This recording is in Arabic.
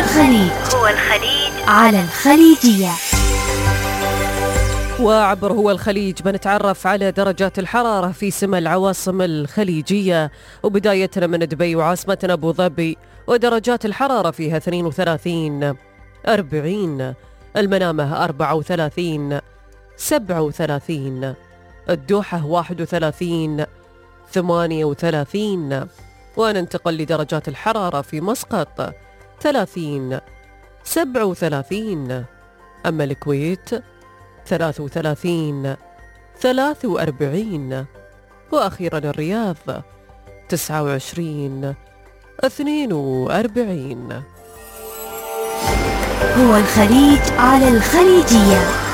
الخليج على الخليجية. وعبر هو الخليج بنتعرف على درجات الحرارة في سما العواصم الخليجية، وبدايتنا من دبي وعاصمتنا أبو ظبي، ودرجات الحرارة فيها 32 40، المنامة 34 37، الدوحة 31 38، وننتقل لدرجات الحرارة في مسقط 30 37، أما الكويت 33 43، وأخيرا الرياض 29 42. هو الخليج على الخليجية.